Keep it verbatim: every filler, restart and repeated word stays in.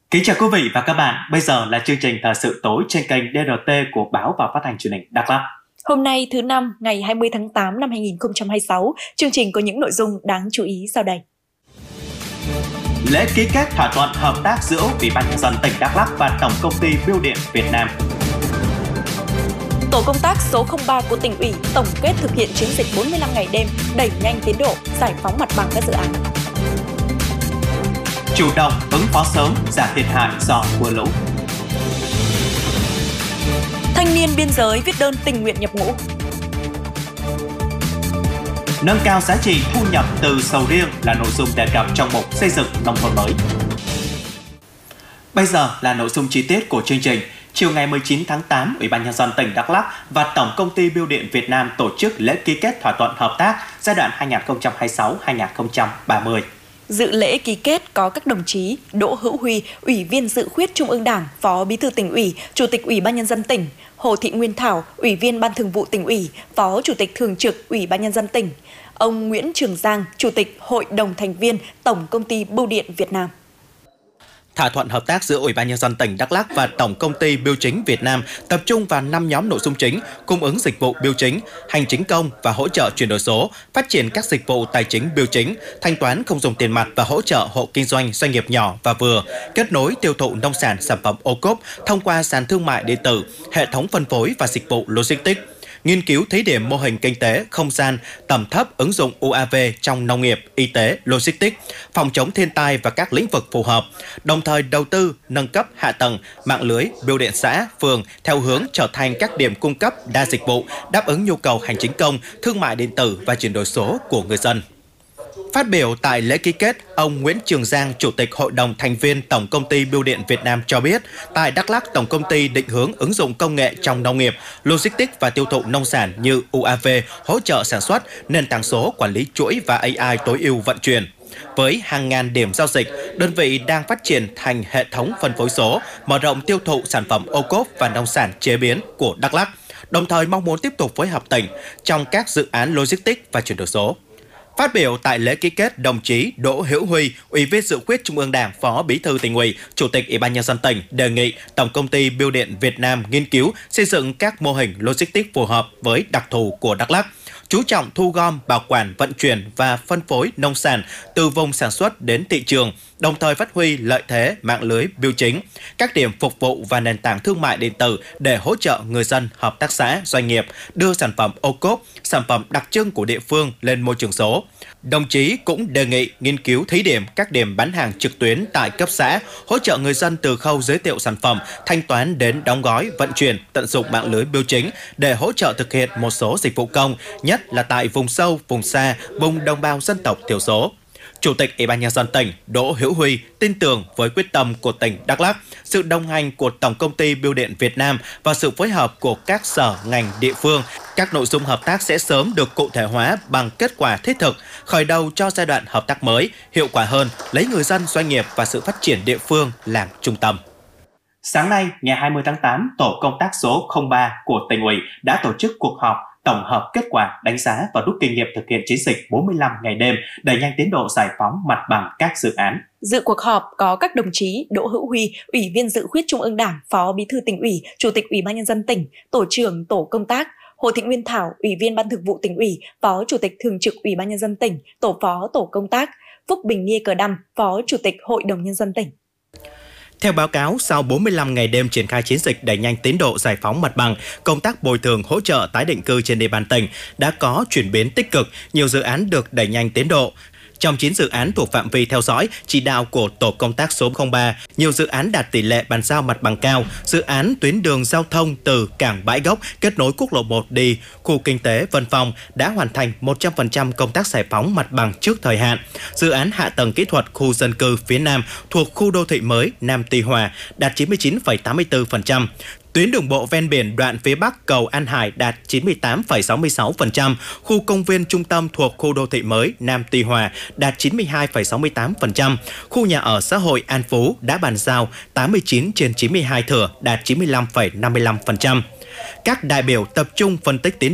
Kính chào quý vị và các bạn, bây giờ là chương trình Thời sự tối trên kênh đê rờ tê của Báo và Phát thanh Truyền hình Đắk Lắk. Hôm nay thứ năm ngày hai mươi tháng tám năm hai nghìn không trăm hai mươi sáu, chương trình có những nội dung đáng chú ý sau đây. Lễ ký kết thỏa thuận hợp tác giữa Ủy ban nhân dân tỉnh Đắk Lắk và Tổng công ty Bưu điện Việt Nam. Tổ công tác số không ba của tỉnh ủy tổng kết thực hiện chiến dịch bốn mươi lăm ngày đêm, đẩy nhanh tiến độ, giải phóng mặt bằng các dự án. Chủ động ứng phó sớm, giảm thiệt hại do mưa lũ. Thanh niên biên giới viết đơn tình nguyện nhập ngũ. Nâng cao giá trị thu nhập từ sầu riêng là nội dung đề cập trong mục xây dựng nông thôn mới. Bây giờ là nội dung chi tiết của chương trình. Chiều ngày mười chín tháng tám, Ủy ban nhân dân tỉnh Đắk Lắk và Tổng công ty Bưu điện Việt Nam tổ chức lễ ký kết thỏa thuận hợp tác giai đoạn hai nghìn không trăm hai mươi sáu đến hai nghìn không trăm ba mươi. Dự lễ ký kết có các đồng chí Đỗ Hữu Huy, Ủy viên Dự khuyết Trung ương Đảng, Phó Bí thư Tỉnh ủy, Chủ tịch Ủy ban nhân dân tỉnh, Hồ Thị Nguyên Thảo, Ủy viên Ban Thường vụ Tỉnh ủy, Phó Chủ tịch Thường trực Ủy ban nhân dân tỉnh, ông Nguyễn Trường Giang, Chủ tịch Hội đồng thành viên Tổng công ty Bưu điện Việt Nam. Thỏa thuận hợp tác giữa Ủy ban nhân dân tỉnh Đắk Lắk và Tổng công ty Bưu chính Việt Nam tập trung vào năm nhóm nội dung chính: cung ứng dịch vụ bưu chính, hành chính công và hỗ trợ chuyển đổi số, phát triển các dịch vụ tài chính bưu chính, thanh toán không dùng tiền mặt và hỗ trợ hộ kinh doanh, doanh nghiệp nhỏ và vừa, kết nối tiêu thụ nông sản sản phẩm ô cốp thông qua sàn thương mại điện tử, hệ thống phân phối và dịch vụ logistics. Nghiên cứu thí điểm mô hình kinh tế không gian tầm thấp ứng dụng u a vê trong nông nghiệp, y tế, logistics, phòng chống thiên tai và các lĩnh vực phù hợp, đồng thời đầu tư nâng cấp hạ tầng mạng lưới bưu điện xã, phường theo hướng trở thành các điểm cung cấp đa dịch vụ, đáp ứng nhu cầu hành chính công, thương mại điện tử và chuyển đổi số của người dân. Phát biểu tại lễ ký kết, ông Nguyễn Trường Giang, Chủ tịch Hội đồng thành viên Tổng công ty Bưu điện Việt Nam cho biết, tại Đắk Lắk, Tổng công ty định hướng ứng dụng công nghệ trong nông nghiệp, logistics và tiêu thụ nông sản như u a vê, hỗ trợ sản xuất, nền tảng số, quản lý chuỗi và a i tối ưu vận chuyển. Với hàng ngàn điểm giao dịch, đơn vị đang phát triển thành hệ thống phân phối số, mở rộng tiêu thụ sản phẩm ô cốp và nông sản chế biến của Đắk Lắk, đồng thời mong muốn tiếp tục phối hợp tỉnh trong các dự án logistics và chuyển đổi số. Phát biểu tại lễ ký kết, đồng chí Đỗ Hữu Huy, Ủy viên Dự khuyết Trung ương Đảng, Phó Bí thư Tỉnh ủy, Chủ tịch Ủy ban nhân dân tỉnh đề nghị Tổng công ty Bưu điện Việt Nam nghiên cứu xây dựng các mô hình logistics phù hợp với đặc thù của Đắk Lắk, chú trọng thu gom, bảo quản, vận chuyển và phân phối nông sản từ vùng sản xuất đến thị trường, đồng thời phát huy lợi thế mạng lưới bưu chính, các điểm phục vụ và nền tảng thương mại điện tử để hỗ trợ người dân, hợp tác xã, doanh nghiệp đưa sản phẩm ô cốp, sản phẩm đặc trưng của địa phương lên môi trường số. Đồng chí cũng đề nghị nghiên cứu thí điểm các điểm bán hàng trực tuyến tại cấp xã, hỗ trợ người dân từ khâu giới thiệu sản phẩm, thanh toán đến đóng gói, vận chuyển, tận dụng mạng lưới bưu chính để hỗ trợ thực hiện một số dịch vụ công, nhất là tại vùng sâu, vùng xa, vùng đồng bào dân tộc thiểu số. Chủ tịch Ủy ban nhân dân tỉnh Đỗ Hữu Huy tin tưởng với quyết tâm của tỉnh Đắk Lắk, sự đồng hành của Tổng công ty Bưu điện Việt Nam và sự phối hợp của các sở ngành địa phương, các nội dung hợp tác sẽ sớm được cụ thể hóa bằng kết quả thiết thực, khởi đầu cho giai đoạn hợp tác mới, hiệu quả hơn, lấy người dân, doanh nghiệp và sự phát triển địa phương làm trung tâm. Sáng nay, ngày hai mươi tháng tám, Tổ công tác số không ba của tỉnh ủy đã tổ chức cuộc họp tổng hợp kết quả, đánh giá và rút kinh nghiệm thực hiện chiến dịch bốn mươi lăm ngày đêm, đẩy nhanh tiến độ giải phóng mặt bằng các dự án. Dự cuộc họp có các đồng chí Đỗ Hữu Huy, Ủy viên Dự khuyết Trung ương Đảng, Phó Bí thư Tỉnh ủy, Chủ tịch Ủy ban nhân dân tỉnh, Tổ trưởng Tổ công tác, Hồ Thị Nguyên Thảo, Ủy viên Ban Thường vụ Tỉnh ủy, Phó Chủ tịch Thường trực Ủy ban nhân dân tỉnh, Tổ phó Tổ công tác, Phúc Bình Nia Cờ Đăm, Phó Chủ tịch Hội đồng nhân dân tỉnh. Theo báo cáo, sau bốn mươi lăm ngày đêm triển khai chiến dịch đẩy nhanh tiến độ giải phóng mặt bằng, công tác bồi thường hỗ trợ tái định cư trên địa bàn tỉnh đã có chuyển biến tích cực, nhiều dự án được đẩy nhanh tiến độ. Trong chín dự án thuộc phạm vi theo dõi, chỉ đạo của Tổ công tác số không ba, nhiều dự án đạt tỷ lệ bàn giao mặt bằng cao. Dự án tuyến đường giao thông từ cảng Bãi Gốc kết nối quốc lộ một đi khu kinh tế Vân Phong đã hoàn thành một trăm phần trăm công tác giải phóng mặt bằng trước thời hạn. Dự án hạ tầng kỹ thuật khu dân cư phía Nam thuộc khu đô thị mới Nam Tuy Hòa đạt chín mươi chín phẩy tám mươi tư phần trăm. Tuyến đường bộ ven biển đoạn phía Bắc cầu An Hải đạt chín mươi tám phẩy sáu mươi sáu phần trăm, khu công viên trung tâm thuộc khu đô thị mới Nam Tuy Hòa đạt chín mươi hai phẩy sáu mươi tám phần trăm, khu nhà ở xã hội An Phú đã bàn giao tám mươi chín trên chín mươi hai thửa đạt chín mươi lăm phẩy năm mươi lăm phần trăm. Các đại biểu tập trung phân tích tiến